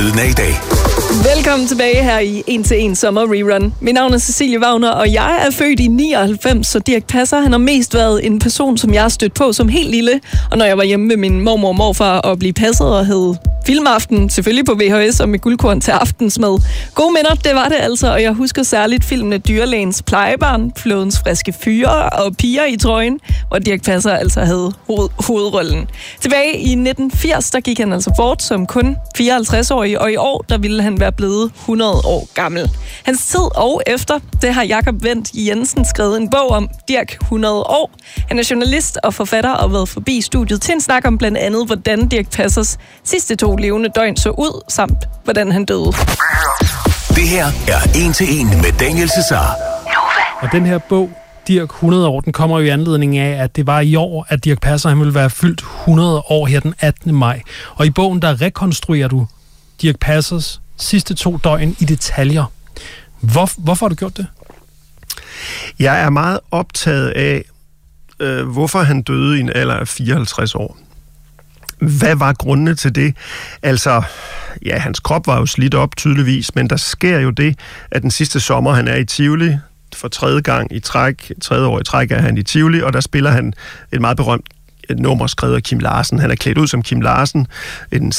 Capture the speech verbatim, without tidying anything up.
Lyden af i dag. Velkommen tilbage her i en til en Sommer Rerun. Mit navn er Cecilie Wagner, og jeg er født i nioghalvfems, så Dirch Passer han har mest været en person, som jeg har stødt på som helt lille. Og når jeg var hjemme med min mormor og morfar og blive passet og havde filmaften, selvfølgelig på V H S og med guldkorn til aftensmad. Gode minder, det var det altså, og jeg husker særligt filmene Dyrlægens plejebarn, Flådens friske fyre og Piger i trøjen, hvor Dirch Passer altså havde hoved- hovedrollen. Tilbage i nitten firs, der gik han altså bort som kun fireoghalvtreds-årig, og i år, der ville han være blevet hundrede år gammel. Hans tid og efter, det har Jakob Wendt Jensen skrevet en bog om, Dirch hundrede år. Han er journalist og forfatter og har været forbi studiet til en snak om blandt andet, hvordan Dirch Passers sidste to levende døgn så ud, samt hvordan han døde. Det her er en til en med Daniel Cesar. Og den her bog, Dirch hundrede år, den kommer jo i anledning af, at det var i år, at Dirch Passer han ville være fyldt hundrede år her den attende maj. Og i bogen, der rekonstruerer du Dirch Passers sidste to døgn i detaljer. Hvor, hvorfor har du gjort det? Jeg er meget optaget af, øh, hvorfor han døde i en alder af fireoghalvtreds år. Hvad var grundene til det? Altså, ja, hans krop var jo slidt op tydeligvis, men der sker jo det, at den sidste sommer, han er i Tivoli, for tredje gang i træk, tredje år i træk er han i Tivoli, og der spiller han et meget berømt et nummer skrevet af Kim Larsen. Han er klædt ud som Kim Larsen, en